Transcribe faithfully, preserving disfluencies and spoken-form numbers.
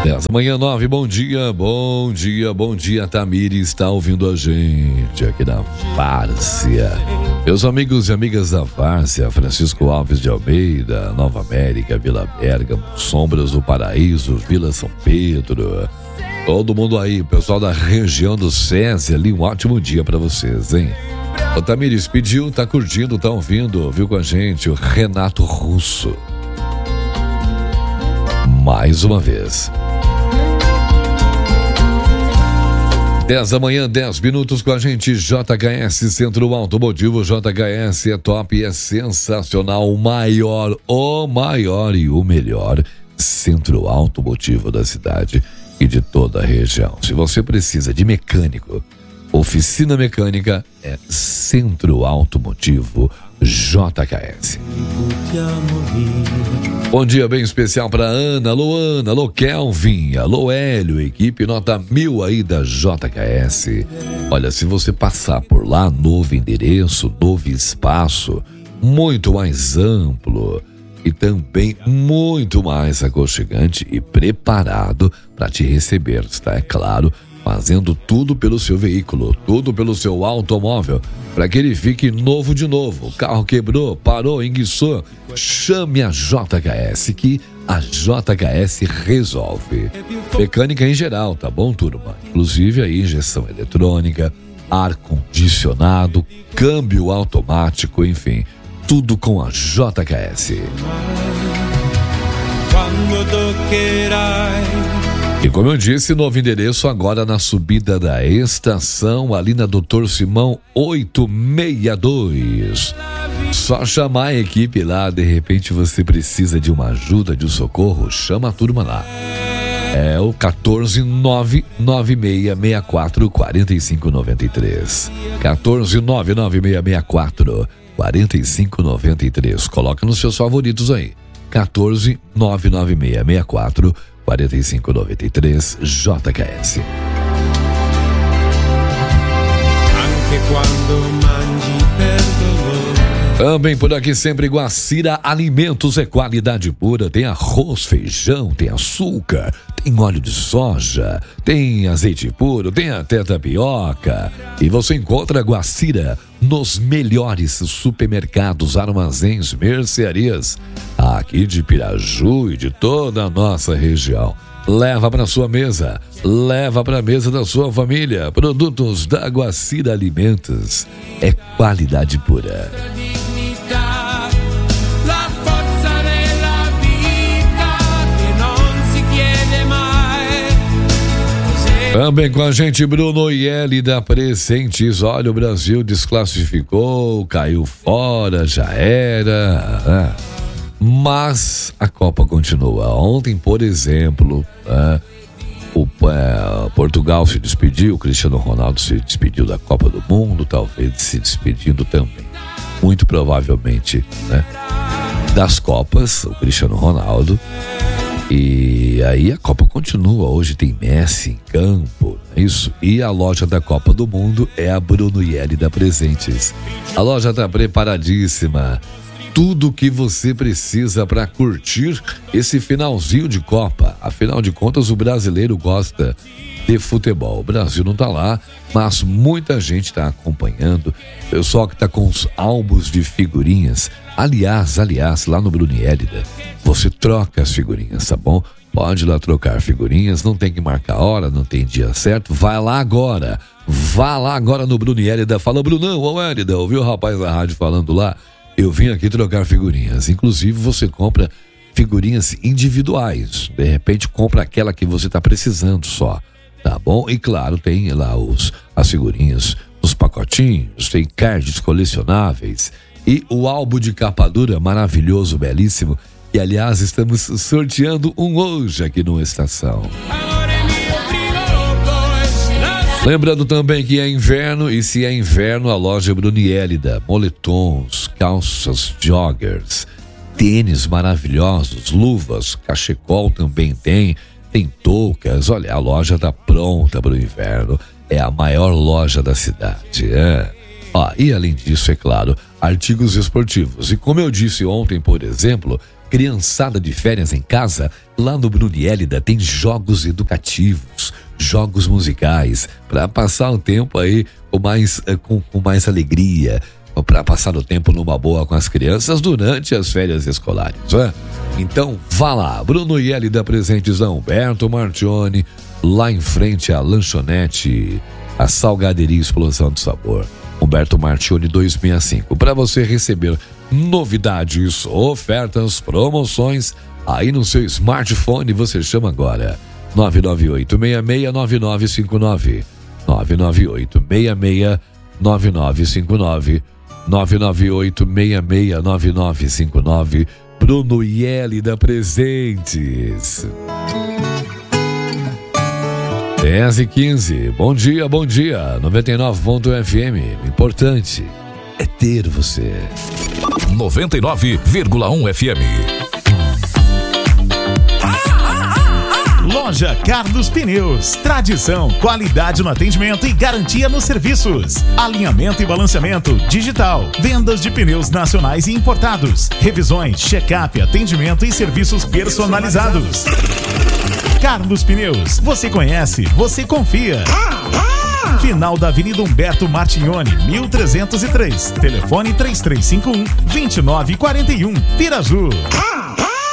dez da manhã, nove, bom dia, bom dia, bom dia, Tamires está ouvindo a gente aqui na Várzea. Meus amigos e amigas da Várzea, Francisco Alves de Almeida, Nova América, Vila Bergamo, Sombras do Paraíso, Vila São Pedro, todo mundo aí, pessoal da região do SESI ali, um ótimo dia pra vocês, hein? O Tamires pediu, tá curtindo, tá ouvindo, viu com a gente, o Renato Russo. Mais uma vez. dez da manhã, dez minutos com a gente, J K S Centro Automotivo. J K S é top e é sensacional, o maior, o maior e o melhor centro automotivo da cidade e de toda a região. Se você precisa de mecânico, oficina mecânica, é Centro Automotivo J K S. Bom dia bem especial para Ana, alô Ana, alô Kelvin, alô Hélio, equipe nota mil aí da J K S. Olha, se você passar por lá, novo endereço, novo espaço, muito mais amplo e também muito mais aconchegante e preparado para te receber, está, é claro, fazendo tudo pelo seu veículo, tudo pelo seu automóvel, para que ele fique novo de novo. O carro quebrou, parou, enguiçou, chame a J K S que a J K S resolve. Mecânica em geral, tá bom, turma? Inclusive a injeção eletrônica, ar-condicionado, câmbio automático, enfim, tudo com a J K S. E como eu disse, novo endereço agora na subida da estação, ali na doutor Simão oitocentos e sessenta e dois. Só chamar a equipe lá, de repente você precisa de uma ajuda, de um socorro, chama a turma lá. É o quatorze nove nove seis seis quatro quatro cinco nove três. quatorze nove nove seis seis quatro quatro cinco nove três. Coloca nos seus favoritos aí. quatorze nove nove seis seis quatro quatro cinco nove três J K S. Também por aqui sempre Guacira Alimentos é qualidade pura, tem arroz, feijão, tem açúcar, tem óleo de soja, tem azeite puro, tem até tapioca. E você encontra Guacira nos melhores supermercados, armazéns, mercearias aqui de Piraju e de toda a nossa região. Leva para sua mesa, leva para a mesa da sua família. Produtos da Guacira Alimentos é qualidade pura. Também com a gente Bruno Ieli da Presentes. Olha, o Brasil desclassificou, caiu fora, já era. Mas a Copa continua. Ontem, por exemplo, o Portugal se despediu, o Cristiano Ronaldo se despediu da Copa do Mundo, talvez se despedindo também, muito provavelmente, né, das Copas, o Cristiano Ronaldo. E aí a Copa continua, hoje tem Messi em campo, é isso? E a loja da Copa do Mundo é a Bruno Ieli da Presentes. A loja está preparadíssima, tudo que você precisa para curtir esse finalzinho de Copa. Afinal de contas, o brasileiro gosta de futebol. O Brasil não está lá, mas muita gente está acompanhando. Pessoal que está com os álbuns de figurinhas. Aliás, aliás, lá no Bruno Ieli, você troca as figurinhas, tá bom? Pode ir lá trocar figurinhas, não tem que marcar hora, não tem dia certo. Vai lá agora, vá lá agora no Bruno Ieli. Fala, Brunão, ô Hélida, ouviu o rapaz da rádio falando lá? Eu vim aqui trocar figurinhas. Inclusive, você compra figurinhas individuais. De repente, compra aquela que você está precisando só, tá bom? E claro, tem lá os, as figurinhas, os pacotinhos, tem cards colecionáveis e o álbum de capa dura maravilhoso, belíssimo. E aliás, estamos sorteando um hoje aqui no Estação. Lembrando também que é inverno, e se é inverno, a loja Bruno Ieli, moletons, calças, joggers, tênis maravilhosos, luvas, cachecol também tem, tem toucas. Olha, a loja tá pronta para o inverno, é a maior loja da cidade, é. Ó, e além disso, é claro, artigos esportivos. E como eu disse ontem, por exemplo, criançada de férias em casa, Lá no Bruniélida tem jogos educativos, jogos musicais, para passar o tempo aí com mais, com, com mais alegria, para passar o tempo numa boa com as crianças durante as férias escolares, né? Então, vá lá, Bruno e Elida Presentes da Humberto Martione, lá em frente à lanchonete, a Salgaderia Explosão do Sabor. Humberto Martione duzentos e sessenta e cinco. Para você receber novidades, ofertas, promoções, aí no seu smartphone você chama agora. nove nove oito seis seis nove nove cinco nove. nove nove oito seis seis nove nove cinco nove. nove nove oito seis seis nove nove cinco nove. Bruno e Elida Presentes. dez e quinze. Bom dia, bom dia. noventa e nove ponto F M. O importante é ter você. noventa e nove vírgula um F M. Loja Carlos Pneus. Tradição, qualidade no atendimento e garantia nos serviços. Alinhamento e balanceamento digital. Vendas de pneus nacionais e importados. Revisões, check-up, atendimento e serviços personalizados. Carlos Pneus. Você conhece, você confia. Final da Avenida Humberto Martignoni, mil trezentos e três. Telefone três três cinco um, dois nove quatro um. Piraju.